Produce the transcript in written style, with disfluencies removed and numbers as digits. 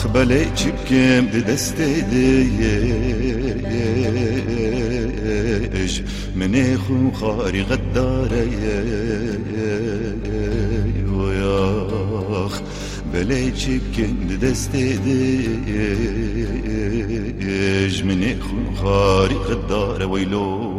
بلي تشبكم دستي ديش من اخو خاري غداري وياخ بلي تشبكم دستي ديش من اخو خاري غداري ويلو